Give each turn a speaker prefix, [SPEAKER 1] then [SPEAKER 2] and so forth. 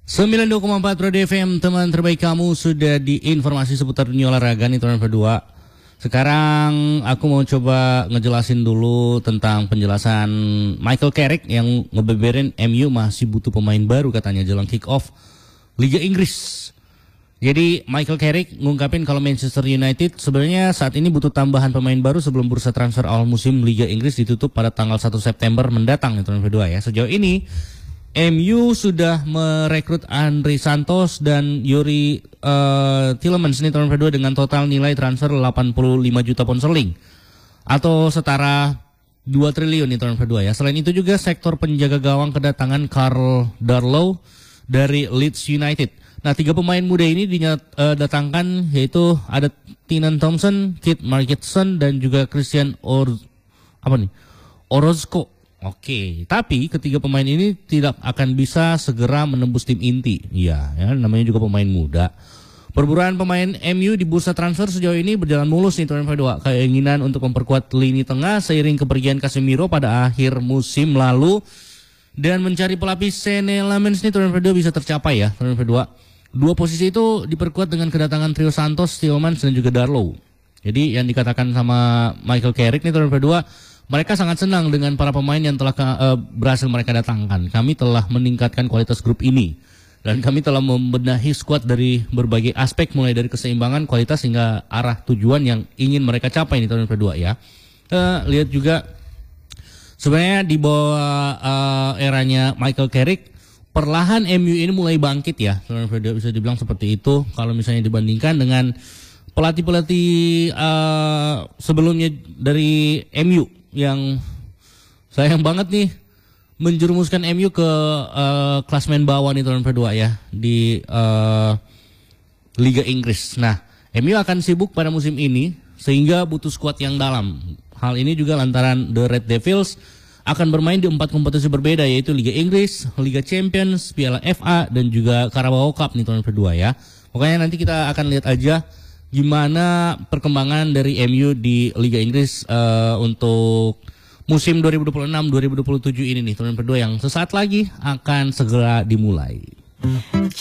[SPEAKER 1] 92,4 Radio FM, teman terbaik kamu sudah di informasi seputar dunia olahraga nih teman berdua. Sekarang aku mau coba ngejelasin dulu tentang penjelasan Michael Carrick yang ngebeberin MU masih butuh pemain baru katanya jelang kick off Liga Inggris. Jadi Michael Carrick ngungkapin kalau Manchester United sebenarnya saat ini butuh tambahan pemain baru sebelum bursa transfer awal musim Liga Inggris ditutup pada tanggal 1 September mendatang nih teman berdua ya. Sejauh ini MU sudah merekrut Andre Santos dan Yuri Tielemans nih teman berdua dengan total nilai transfer 85 juta pound sterling atau setara 2 triliun nih teman berdua ya. Selain itu juga sektor penjaga gawang kedatangan Karl Darlow dari Leeds United. Nah, 3 pemain muda ini didatangkan yaitu ada Tynan Thompson, Kit Margetson dan juga Christian Orozco. Oke, tapi ketiga pemain ini tidak akan bisa segera menembus tim inti. Iya, ya, namanya juga pemain muda. Perburuan pemain MU di bursa transfer sejauh ini berjalan mulus nih teman berdua. Keinginan untuk memperkuat lini tengah seiring kepergian Casemiro pada akhir musim lalu dan mencari pelapis Senne Lammens nih teman berdua bisa tercapai ya teman berdua. 2 posisi itu diperkuat dengan kedatangan trio Santos, Tielemans dan juga Darlow. Jadi yang dikatakan sama Michael Carrick nih teman berdua, mereka sangat senang dengan para pemain yang telah berhasil mereka datangkan. Kami telah meningkatkan kualitas grup ini dan kami telah membenahi skuad dari berbagai aspek mulai dari keseimbangan, kualitas hingga arah tujuan yang ingin mereka capai nih teman berdua ya. Lihat juga sebenarnya di bawah eranya Michael Carrick perlahan MU ini mulai bangkit ya, bisa dibilang seperti itu. Kalau misalnya dibandingkan dengan pelatih-pelatih sebelumnya dari MU yang sayang banget nih menjerumuskan MU ke klasmen bawah nih tahun berdua ya di Liga Inggris. Nah, MU akan sibuk pada musim ini sehingga butuh skuad yang dalam. Hal ini juga lantaran The Red Devils akan bermain di 4 kompetisi berbeda yaitu Liga Inggris, Liga Champions, Piala FA dan juga Carabao Cup nih tahun berdua ya. Pokoknya nanti kita akan lihat aja gimana perkembangan dari MU di Liga Inggris untuk musim 2026-2027 ini nih tahun berdua yang sesaat lagi akan segera dimulai.